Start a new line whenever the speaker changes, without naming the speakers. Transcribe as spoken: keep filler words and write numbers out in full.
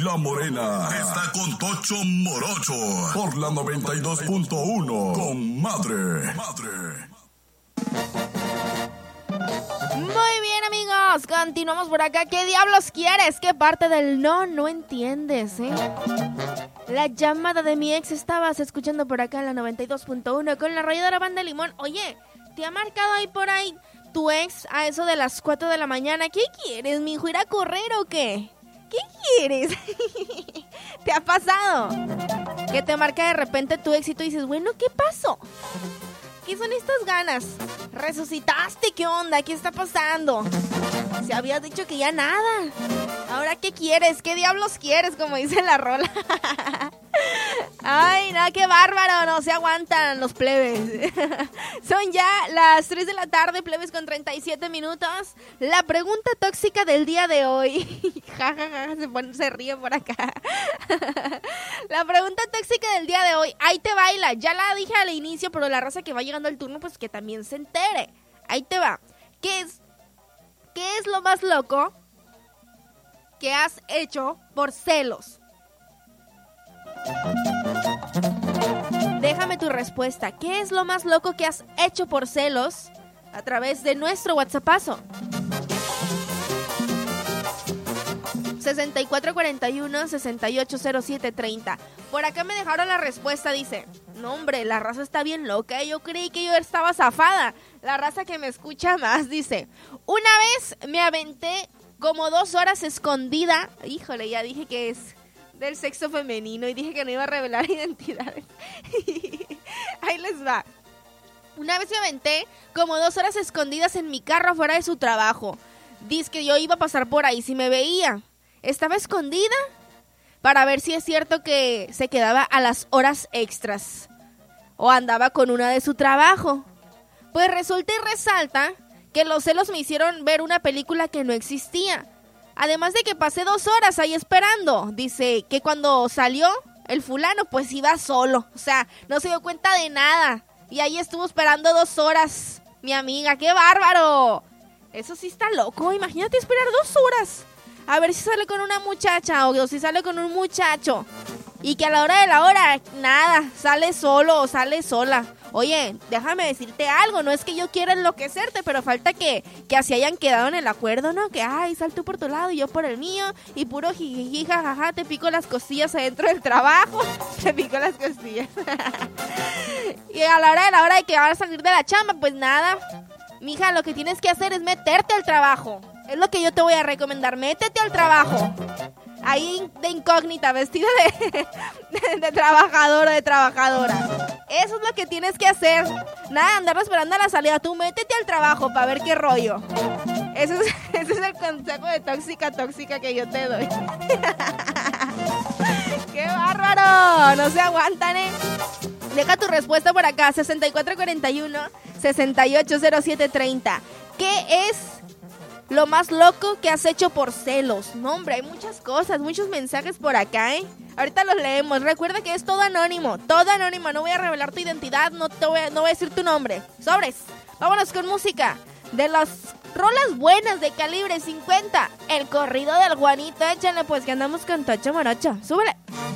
La Morena está con Tocho Morocho por la noventa y dos punto uno con Madre. Madre.
Muy bien, amigos, continuamos por acá. ¿Qué diablos quieres? ¿Qué parte del no no entiendes, eh? La llamada de mi ex estabas escuchando por acá en la noventa y dos punto uno con la Arrolladora Banda Limón. Oye, ¿te ha marcado ahí por ahí tu ex a eso de las cuatro de la mañana? ¿Qué quieres, mijo? ¿Ir a correr o qué? ¿Qué quieres? ¿Te ha pasado? Que te marca de repente tu ex y tú dices, bueno, ¿qué pasó? ¿Qué son estas ganas? ¿Resucitaste? ¿Qué onda? ¿Qué está pasando? Se había dicho que ya nada. ¿Ahora qué quieres? ¿Qué diablos quieres? Como dice la rola. Ay, no, qué bárbaro. No se aguantan los plebes. Son ya las tres de la tarde, plebes, con treinta y siete minutos. La pregunta tóxica del día de hoy. Ja, ja, ja, se, pone, se ríe por acá. La pregunta tóxica del día de hoy. Ahí te baila. Ya la dije al inicio, pero la raza que va llegando al turno, pues que también se entere. Ahí te va. ¿Qué es, qué es lo más loco que has hecho por celos? Déjame tu respuesta. ¿Qué es lo más loco que has hecho por celos? A través de nuestro WhatsAppazo. sesenta y cuatro cuarenta y uno, sesenta y ocho cero siete treinta. Por acá me dejaron la respuesta, dice, no hombre, la raza está bien loca, yo creí que yo estaba zafada. La raza que me escucha más dice, una vez me aventé como dos horas escondida, híjole, ya dije que es del sexo femenino y dije que no iba a revelar identidades. Ahí les va. Una vez me aventé como dos horas escondidas en mi carro fuera de su trabajo. Dice que yo iba a pasar por ahí si me veía. Estaba escondida para ver si es cierto que se quedaba a las horas extras o andaba con una de su trabajo. Pues resulta y resalta que los celos me hicieron ver una película que no existía. Además de que pasé dos horas ahí esperando. Dice que cuando salió el fulano pues iba solo. O sea, no se dio cuenta de nada. Y ahí estuvo esperando dos horas mi amiga. ¡Qué bárbaro! Eso sí está loco. Imagínate esperar dos horas a ver si sale con una muchacha o si sale con un muchacho. Y que a la hora de la hora, nada, sale solo o sale sola. Oye, déjame decirte algo, no es que yo quiera enloquecerte, pero falta que, que así hayan quedado en el acuerdo, ¿no? Que, ay, sal tú por tu lado y yo por el mío, y puro jijiji, jajaja, te pico las costillas adentro del trabajo, te pico las costillas. Y a la hora de la hora de que van a salir de la chamba, pues nada, mija, lo que tienes que hacer es meterte al trabajo. Es lo que yo te voy a recomendar, métete al trabajo. Ahí de incógnita, vestida de, de, de trabajador o de trabajadora. Eso es lo que tienes que hacer. Nada, andar esperando a la salida. Tú métete al trabajo para ver qué rollo. Ese es, ese es el consejo de tóxica, tóxica que yo te doy. ¡Qué bárbaro! No se aguantan, ¿eh? Deja tu respuesta por acá, sesenta y cuatro cuarenta y uno, sesenta y ocho cero siete treinta. ¿Qué es lo más loco que has hecho por celos? No, hombre, hay muchas cosas, muchos mensajes por acá, ¿eh? Ahorita los leemos. Recuerda que es todo anónimo, todo anónimo. No voy a revelar tu identidad, no, te voy a, no voy a decir tu nombre. Sobres, vámonos con música de las rolas buenas de calibre cincuenta. El corrido del Juanito, échale pues que andamos con Tocho Morocho. Súbele.